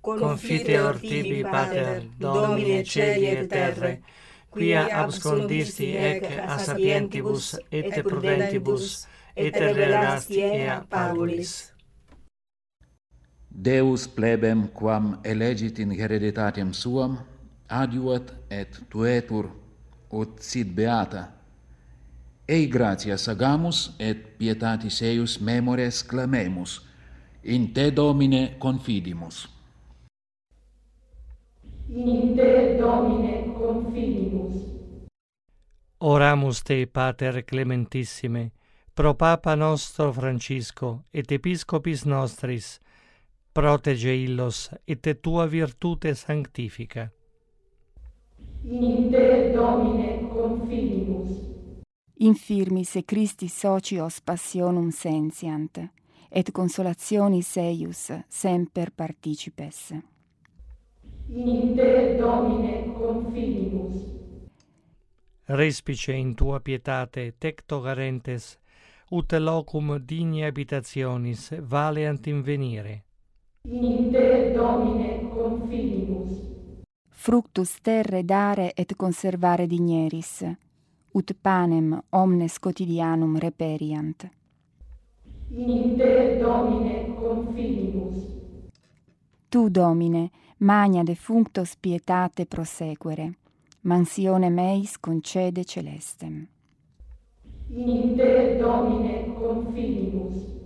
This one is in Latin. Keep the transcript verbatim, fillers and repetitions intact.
confiteor tibi pater, Domine celi et terre, quia abscondisti ec a sapientibus et prudentibus, et revelasti ea parvulis. Deus plebem quam elegit in hereditatem suam, adiuat et tuetur ut sit beata. Ei gratias agamus et pietatis eius memores clamemus, in te Domine confidimus. In te Domine confidimus. Oramus te, Pater clementissime, pro Papa nostro Francisco et Episcopis nostris, protege illos et tua virtute sanctifica. In te Domine confidimus. Infirmis e Christi socios passionum sensiant, et consolationis eius semper participes. In te Domine confidimus. Respice in tua pietate tecto garentes, ut locum digni habitationis valeant invenire. In te Domine confidimus. Fructus terre dare et conservare digneris, ut panem omnes quotidianum reperiant. In te Domine confidimus. Tu, Domine, magna defunctos pietate prosequere, mansione meis concede celestem. In te Domine confidimus.